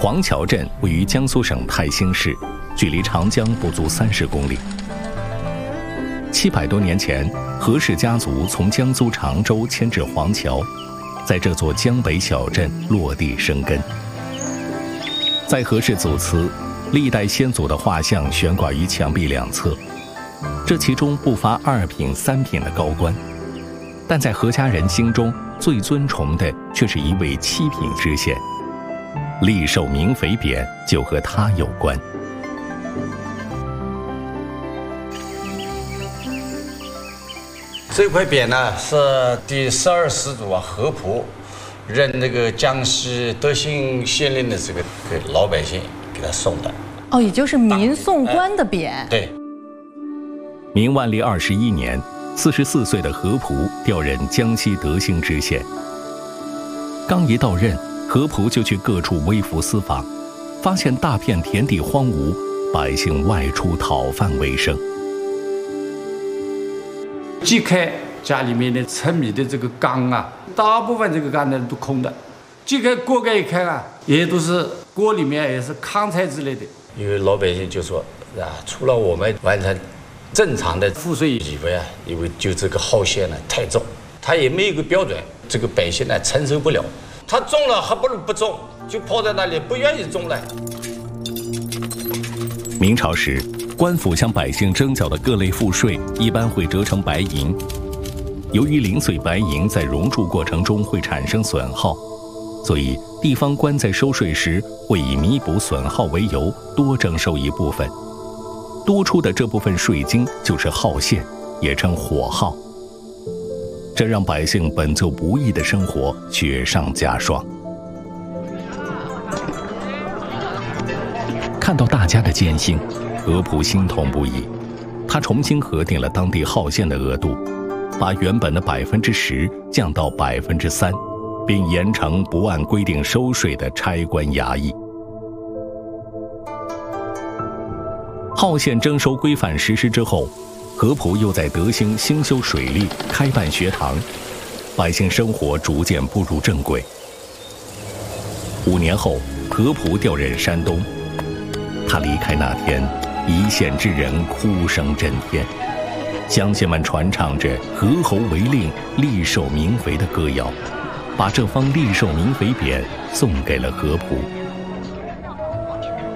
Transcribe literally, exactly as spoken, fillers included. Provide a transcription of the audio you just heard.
黄桥镇位于江苏省泰兴市，距离长江不足三十公里。七百多年前，何氏家族从江苏常州迁至黄桥，在这座江北小镇落地生根。在何氏祖祠，历代先祖的画像悬挂于墙壁两侧，这其中不乏二品、三品的高官，但在何家人心中，最尊崇的却是一位七品知县。厉受明肥匾就和他有关。 这块匾呢，是第十二始祖啊何普任那个江西德兴县令的这个给老百姓给他送的。 哦，也就是民送官的匾。 哎、对。 明万历二十一年，四十四岁的何普调任江西德兴知县。刚一到任，何普就去各处微服私访，发现大片田地荒芜，百姓外出讨饭为生。 揭开家里面的盛米的这个缸啊，大部分这个缸呢都空的。揭开锅盖一看啊，也都是锅里面也是糠菜之类的。 因为老百姓就说啊，除了我们完成正常的赋税以外啊，因为就这个号线呢太重，他也没有一个标准，这个百姓呢承受不了。他种了还不如不种，就抛在那里不愿意种了。 明朝时，官府向百姓征缴的各类赋税一般会折成白银。由于零碎白银在熔铸过程中会产生损耗，所以地方官在收税时会以弥补损耗为由多征收一部分。多出的这部分税金就是号线，也称火耗。这让百姓本就不易的生活雪上加霜。看到大家的艰辛，何普心痛不已。他重新核定了当地号线的额度，把原本的百分之十降到百分之三，并严惩不按规定收税的差官衙役。号线征收规范实施之后，何普又在德兴兴修水利，开办学堂，百姓生活逐渐步入正轨。五年后，何普调任山东。他离开那天，一县之人哭声震天，乡亲们传唱着“何侯为令，厉受民肥”的歌谣，把这方厉受民肥匾送给了何普。